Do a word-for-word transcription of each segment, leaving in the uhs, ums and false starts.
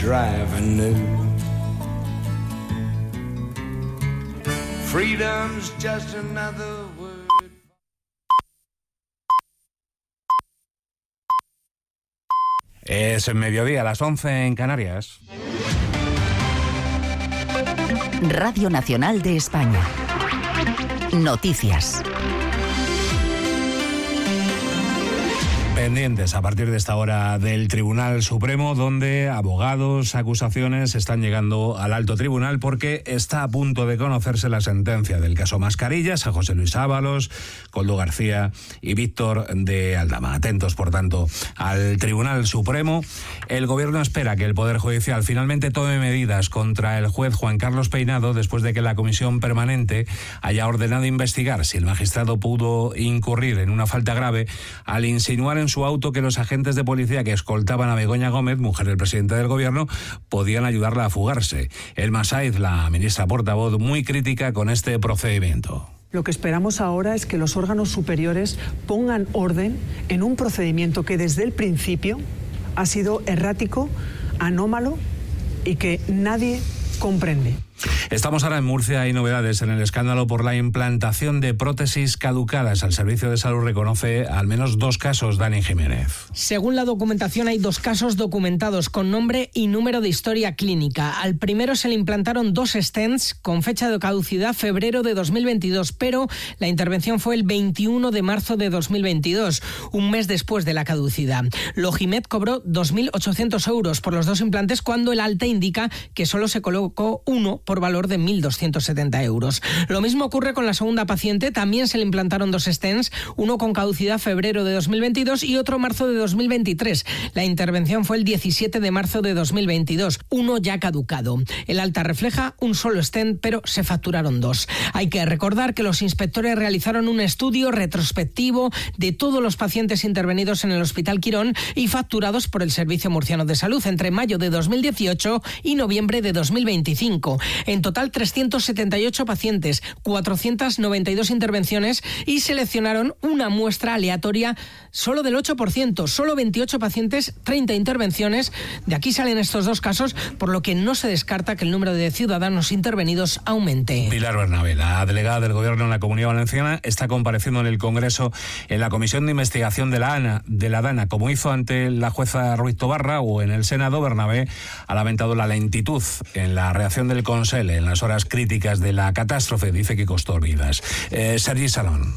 Driving new. Freedom's just another word. Es en mediodía, a las once en Canarias. Radio Nacional de España. Noticias. Pendientes a partir de esta hora del Tribunal Supremo, donde abogados, acusaciones están llegando al alto tribunal porque está a punto de conocerse la sentencia del caso Mascarillas a José Luis Ábalos, Koldo García y Víctor de Aldama. Atentos, por tanto, al Tribunal Supremo. El Gobierno espera que el Poder Judicial finalmente tome medidas contra el juez Juan Carlos Peinado después de que la Comisión Permanente haya ordenado investigar si el magistrado pudo incurrir en una falta grave al insinuar en su auto que los agentes de policía que escoltaban a Begoña Gómez, mujer del presidente del Gobierno, podían ayudarla a fugarse. Elma Saiz, la ministra portavoz, muy crítica con este procedimiento. Lo que esperamos ahora es que los órganos superiores pongan orden en un procedimiento que desde el principio ha sido errático, anómalo y que nadie comprende. Estamos ahora en Murcia. Hay novedades en el escándalo por la implantación de prótesis caducadas. El Servicio de Salud reconoce al menos dos casos. Dani Jiménez. Según la documentación, hay dos casos documentados con nombre y número de historia clínica. Al primero se le implantaron dos stents con fecha de caducidad febrero de dos mil veintidós, pero la intervención fue el veintiuno de marzo de dos mil veintidós, un mes después de la caducidad. Logimed cobró dos mil ochocientos euros por los dos implantes cuando el alta indica que solo se colocó uno por valor de mil doscientos setenta euros. Lo mismo ocurre con la segunda paciente. También se le implantaron dos stents, uno con caducidad febrero de dos mil veintidós y otro marzo de dos mil veintitrés. La intervención fue el diecisiete de marzo de dos mil veintidós, uno ya caducado. El alta refleja un solo stent, pero se facturaron dos. Hay que recordar que los inspectores realizaron un estudio retrospectivo de todos los pacientes intervenidos en el Hospital Quirón y facturados por el Servicio Murciano de Salud entre mayo de dos mil dieciocho y noviembre de dos mil veinticinco. En total, trescientos setenta y ocho pacientes, cuatrocientas noventa y dos intervenciones y seleccionaron una muestra aleatoria solo del ocho por ciento, solo veintiocho pacientes, treinta intervenciones. De aquí salen estos dos casos, por lo que no se descarta que el número de ciudadanos intervenidos aumente. Pilar Bernabé, la delegada del Gobierno en la Comunidad Valenciana, está compareciendo en el Congreso en la Comisión de Investigación de la ANA, de la DANA, como hizo ante la jueza Ruiz Tobarra, o en el Senado. Bernabé ha lamentado la lentitud en la reacción del Consell en las horas críticas de la catástrofe. Dice que costó vidas. Eh, Sergi Salón.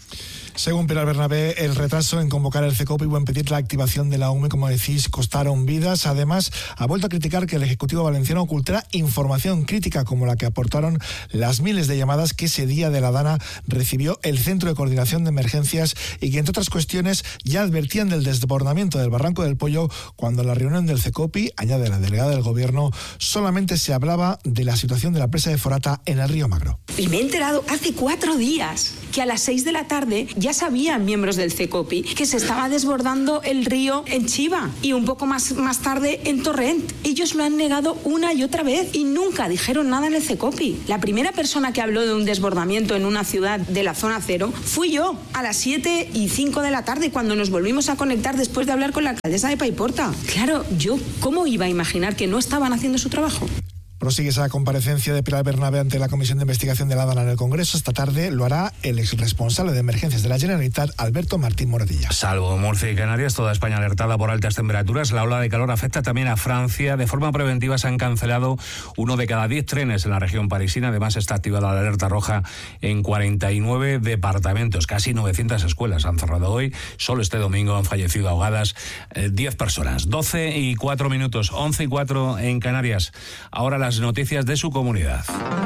Según Pilar Bernabé, el retraso en convocar el CECOPI o en pedir la activación de la U M E, como decís, costaron vidas. Además, ha vuelto a criticar que el Ejecutivo valenciano ocultara información crítica como la que aportaron las miles de llamadas que ese día de la DANA recibió el Centro de Coordinación de Emergencias y que, entre otras cuestiones, ya advertían del desbordamiento del Barranco del Pollo cuando en la reunión del CECOPI, añade la delegada del Gobierno, solamente se hablaba de la situación de la presa de Forata en el río Magro. Y me he enterado hace cuatro días que a las seis de la tarde ya sabían miembros del CECOPI que se estaba desbordando el río en Chiva y un poco más, más tarde en Torrent. Ellos lo han negado una y otra vez y nunca dijeron nada en el CECOPI. La primera persona que habló de un desbordamiento en una ciudad de la zona cero fui yo a las siete y cinco de la tarde cuando nos volvimos a conectar después de hablar con la alcaldesa de Paiporta. Claro, yo ¿cómo iba a imaginar que no estaban haciendo su trabajo? Prosigue esa comparecencia de Pilar Bernabé ante la Comisión de Investigación de la DANA en el Congreso. Esta tarde lo hará el exresponsable de emergencias de la Generalitat, Alberto Martín Moradilla. Salvo Murcia y Canarias, toda España alertada por altas temperaturas. La ola de calor afecta también a Francia. De forma preventiva se han cancelado uno de cada diez trenes en la región parisina. Además, está activada la alerta roja en cuarenta y nueve departamentos. Casi novecientas escuelas han cerrado hoy. Solo este domingo han fallecido ahogadas eh, diez personas. doce y cuatro minutos, once y cuatro en Canarias. Ahora las noticias de su comunidad.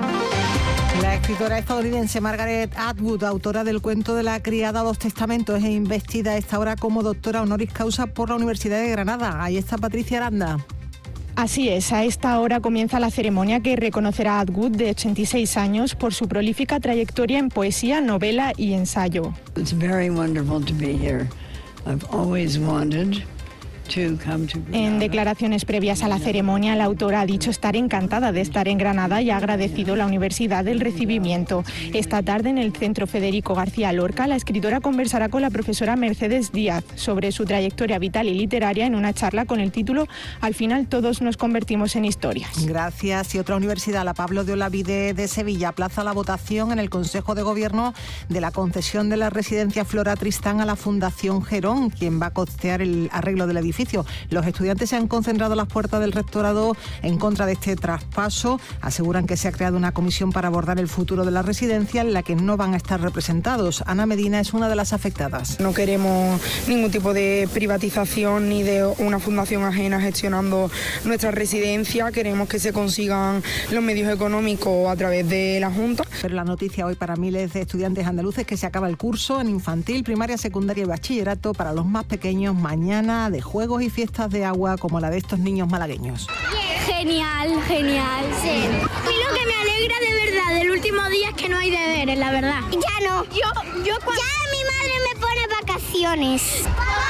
La escritora estadounidense Margaret Atwood, autora del cuento de la criada Dos Testamentos, es investida a esta hora como doctora honoris causa por la Universidad de Granada. Ahí está Patricia Aranda. Así es, a esta hora comienza la ceremonia que reconocerá a Atwood, de ochenta y seis años, por su prolífica trayectoria en poesía, novela y ensayo. It's very wonderful to be here. I've always wanted En declaraciones previas a la ceremonia, la autora ha dicho estar encantada de estar en Granada y ha agradecido a la universidad el recibimiento. Esta tarde, en el Centro Federico García Lorca, la escritora conversará con la profesora Mercedes Díaz sobre su trayectoria vital y literaria en una charla con el título Al final todos nos convertimos en historias. Gracias. Y otra universidad, la Pablo de Olavide de Sevilla, aplaza la votación en el Consejo de Gobierno de la concesión de la residencia Flora Tristán a la Fundación Gerón, quien va a costear el arreglo del edificio. Los estudiantes se han concentrado a las puertas del rectorado en contra de este traspaso. Aseguran que se ha creado una comisión para abordar el futuro de la residencia en la que no van a estar representados. Ana Medina es una de las afectadas. No queremos ningún tipo de privatización ni de una fundación ajena gestionando nuestra residencia. Queremos que se consigan los medios económicos a través de la Junta. Pero la noticia hoy para miles de estudiantes andaluces es que se acaba el curso en infantil, primaria, secundaria y bachillerato para los más pequeños mañana, de juegos y fiestas de agua como la de estos niños malagueños. Genial, genial, sí. Y lo que me alegra de verdad del último día es que no hay deberes, la verdad. Ya no. Yo, yo cuando... Ya mi madre me pone vacaciones.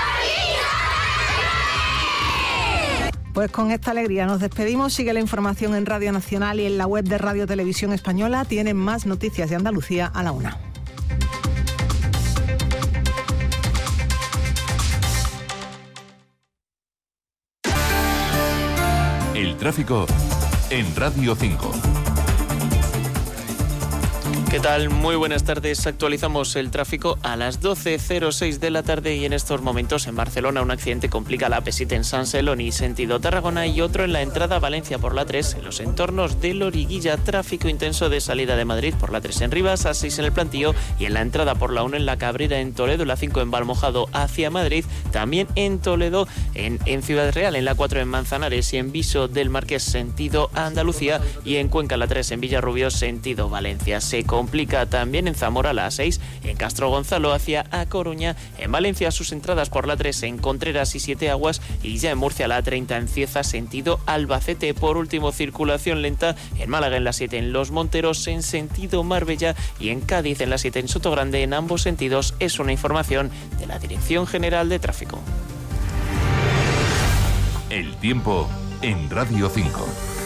Pues con esta alegría nos despedimos. Sigue la información en Radio Nacional y en la web de Radio Televisión Española. Tienen más noticias de Andalucía a la una. El tráfico en Radio cinco. ¿Qué tal? Muy buenas tardes. Actualizamos el tráfico a las doce cero seis de la tarde y en estos momentos en Barcelona un accidente complica la A P siete en San Celoni, sentido Tarragona, y otro en la entrada a Valencia por la tres en los entornos de Loriguilla. Tráfico intenso de salida de Madrid por la tres en Rivas, A seis en el Plantío y en la entrada por la uno en la Cabrera en Toledo, la cinco en Valmojado hacia Madrid, también en Toledo, en, en Ciudad Real, en la cuatro en Manzanares y en Viso del Marqués sentido Andalucía y en Cuenca la tres en Villarrubio sentido Valencia. Se complica también en Zamora la A seis, en Castro Gonzalo hacia A Coruña, en Valencia sus entradas por la tres en Contreras y Siete Aguas y ya en Murcia la treinta en Cieza sentido Albacete. Por último, circulación lenta en Málaga en la siete en Los Monteros en sentido Marbella y en Cádiz en la siete en Sotogrande en ambos sentidos. Es una información de la Dirección General de Tráfico. El tiempo en Radio cinco.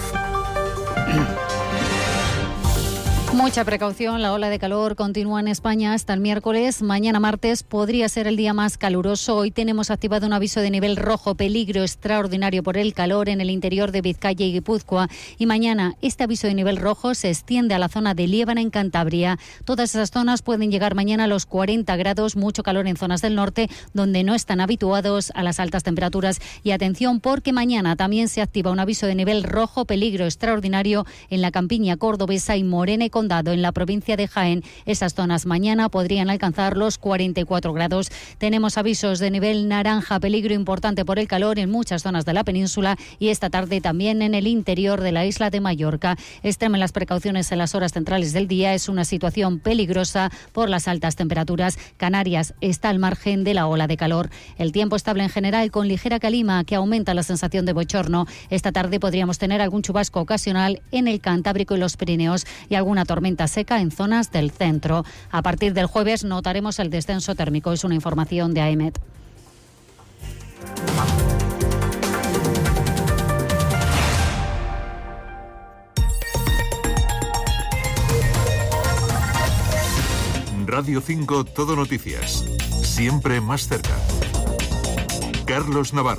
Mucha precaución, la ola de calor continúa en España hasta el miércoles. Mañana martes podría ser el día más caluroso. Hoy tenemos activado un aviso de nivel rojo, peligro extraordinario por el calor en el interior de Vizcaya y Guipúzcoa. Y mañana este aviso de nivel rojo se extiende a la zona de Liébana en Cantabria. Todas esas zonas pueden llegar mañana a los cuarenta grados, mucho calor en zonas del norte donde no están habituados a las altas temperaturas. Y atención porque mañana también se activa un aviso de nivel rojo, peligro extraordinario en la campiña cordobesa y Morena y Condado en la provincia de Jaén. Esas zonas mañana podrían alcanzar los cuarenta y cuatro grados. Tenemos avisos de nivel naranja, peligro importante por el calor en muchas zonas de la península y esta tarde también en el interior de la isla de Mallorca. Extremen las precauciones en las horas centrales del día. Es una situación peligrosa por las altas temperaturas. Canarias está al margen de la ola de calor. El tiempo estable en general con ligera calima que aumenta la sensación de bochorno. Esta tarde podríamos tener algún chubasco ocasional en el Cantábrico y los Pirineos y alguna tormenta seca en zonas del centro. A partir del jueves notaremos el descenso térmico. Es una información de AEMET. Radio cinco Todo Noticias. Siempre más cerca. Carlos Navarro.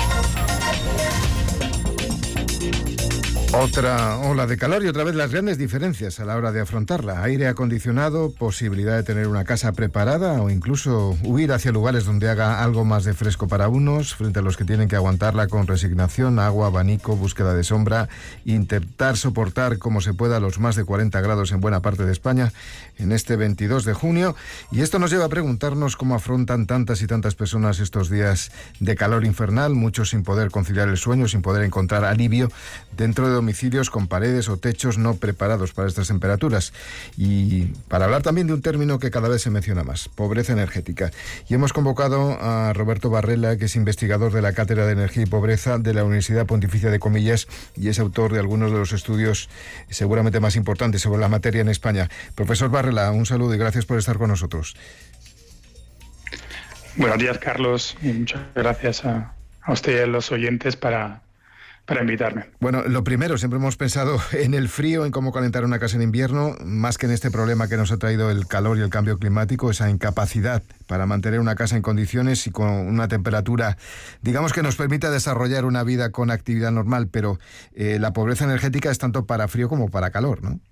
Otra ola de calor y otra vez las grandes diferencias a la hora de afrontarla. Aire acondicionado, posibilidad de tener una casa preparada o incluso huir hacia lugares donde haga algo más de fresco para unos, frente a los que tienen que aguantarla con resignación, agua, abanico, búsqueda de sombra, intentar soportar como se pueda los más de cuarenta grados en buena parte de España en este veintidós de junio. Y esto nos lleva a preguntarnos cómo afrontan tantas y tantas personas estos días de calor infernal, muchos sin poder conciliar el sueño, sin poder encontrar alivio dentro de domicilios con paredes o techos no preparados para estas temperaturas. Y para hablar también de un término que cada vez se menciona más, pobreza energética. Y hemos convocado a Roberto Barrela, que es investigador de la Cátedra de Energía y Pobreza de la Universidad Pontificia de Comillas y es autor de algunos de los estudios seguramente más importantes sobre la materia en España. Profesor Barrela, un saludo y gracias por estar con nosotros. Buenos días, Carlos, y muchas gracias a, a usted y a los oyentes para, para invitarme. Bueno, lo primero, siempre hemos pensado en el frío, en cómo calentar una casa en invierno, más que en este problema que nos ha traído el calor y el cambio climático, esa incapacidad para mantener una casa en condiciones y con una temperatura, digamos, que nos permita desarrollar una vida con actividad normal, pero eh, la pobreza energética es tanto para frío como para calor, ¿no?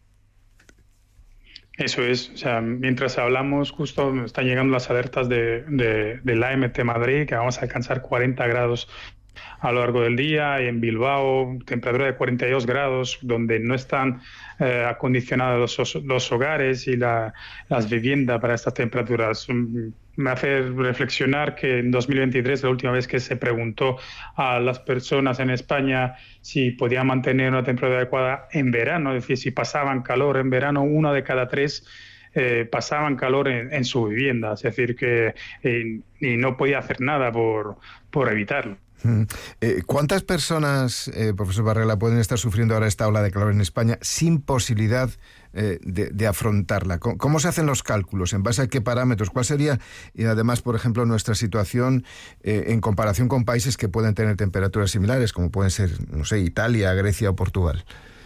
Eso es, o sea, mientras hablamos, justo están llegando las alertas de, de, de la A M T Madrid, que vamos a alcanzar cuarenta grados a lo largo del día, y en Bilbao temperatura de cuarenta y dos grados, donde no están eh, acondicionados los, los hogares y la, las viviendas para estas temperaturas. Me hace reflexionar que en dos mil veintitrés, la última vez que se preguntó a las personas en España si podían mantener una temperatura adecuada en verano, es decir, si pasaban calor en verano, una de cada tres eh, pasaban calor en, en su vivienda, es decir, que eh, y no podía hacer nada por, por evitarlo. Eh, ¿Cuántas personas, eh, profesor Varela, pueden estar sufriendo ahora esta ola de calor en España sin posibilidad eh, de, de afrontarla? ¿Cómo, ¿Cómo se hacen los cálculos? ¿En base a qué parámetros? ¿Cuál sería, y además, por ejemplo, nuestra situación eh, en comparación con países que pueden tener temperaturas similares, como pueden ser, no sé, Italia, Grecia o Portugal?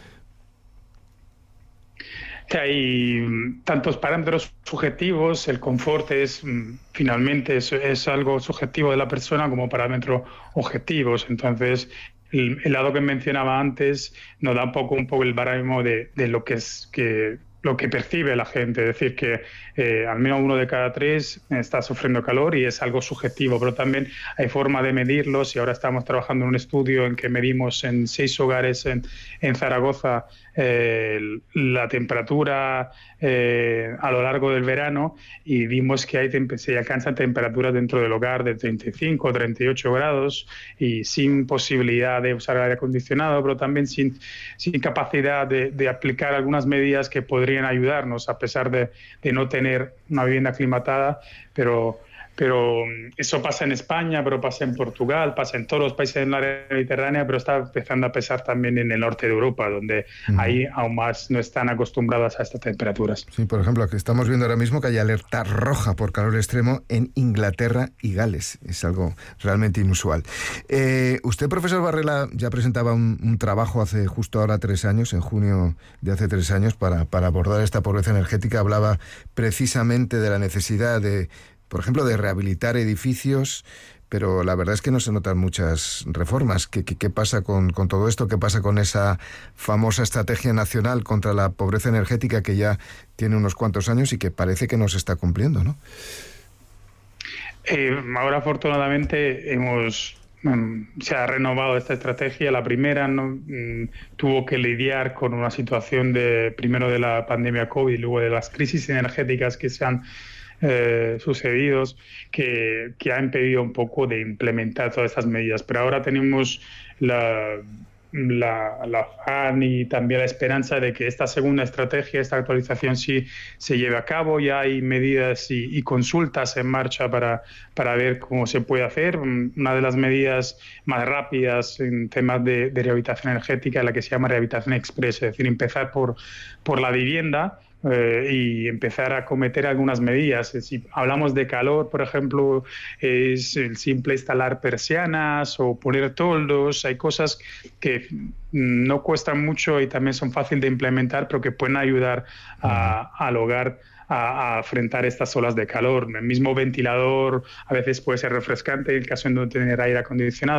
Que hay tantos parámetros subjetivos, el confort es finalmente es, es algo subjetivo de la persona como parámetros objetivos. Entonces, el, el lado que mencionaba antes nos da un poco, un poco el baremo de, de lo que es que lo que percibe la gente, es decir, que eh, al menos uno de cada tres está sufriendo calor y es algo subjetivo, pero también hay forma de medirlos y ahora estamos trabajando en un estudio en que medimos en seis hogares en, en Zaragoza eh, la temperatura eh, a lo largo del verano y vimos que hay se alcanzan temperaturas dentro del hogar de treinta y cinco o treinta y ocho grados y sin posibilidad de usar aire acondicionado, pero también sin, sin capacidad de, de aplicar algunas medidas que podrían ayudarnos a pesar de, de no tener una vivienda aclimatada, pero, pero eso pasa en España, pero pasa en Portugal, pasa en todos los países del área mediterránea, pero está empezando a pasar también en el norte de Europa, donde uh-huh. ahí aún más no están acostumbradas a estas temperaturas. Sí, por ejemplo, aquí estamos viendo ahora mismo que hay alerta roja por calor extremo en Inglaterra y Gales. Es algo realmente inusual. Eh, usted, profesor Varela, ya presentaba un, un trabajo hace justo ahora tres años, en junio de hace tres años, para, para abordar esta pobreza energética. Hablaba precisamente de la necesidad de, por ejemplo, de rehabilitar edificios, pero la verdad es que no se notan muchas reformas. ¿Qué, qué, qué pasa con, con todo esto? ¿Qué pasa con esa famosa estrategia nacional contra la pobreza energética que ya tiene unos cuantos años y que parece que no se está cumpliendo, ¿no? Eh, ahora, afortunadamente, hemos... se ha renovado esta estrategia. La primera no, tuvo que lidiar con una situación de primero de la pandemia COVID y luego de las crisis energéticas que se han eh, sucedido, que, que ha impedido un poco de implementar todas estas medidas. Pero ahora tenemos la, la, la afán y también la esperanza de que esta segunda estrategia, esta actualización sí se lleve a cabo. Ya hay medidas y, y consultas en marcha para, para ver cómo se puede hacer. Una de las medidas más rápidas en temas de, de rehabilitación energética es la que se llama rehabilitación express, es decir, empezar por, por la vivienda eh, y empezar a cometer algunas medidas. Si hablamos de calor, por ejemplo, es el simple instalar persianas o poner toldos. Hay cosas que no cuestan mucho y también son fáciles de implementar, pero que pueden ayudar a, al hogar a, a afrontar estas olas de calor. El mismo ventilador a veces puede ser refrescante en el caso de no tener aire acondicionado.